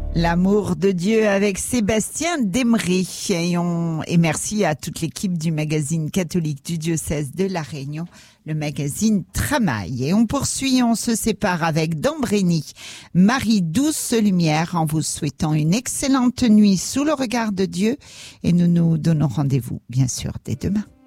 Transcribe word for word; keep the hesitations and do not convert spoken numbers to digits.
L'amour de Dieu avec Sébastien Demery. Et, on, et merci à toute l'équipe du magazine catholique du diocèse de La Réunion, le magazine Tramail. Et on poursuit, on se sépare avec Dambrény, Marie douce lumière, en vous souhaitant une excellente nuit sous le regard de Dieu. Et nous nous donnons rendez-vous, bien sûr, dès demain.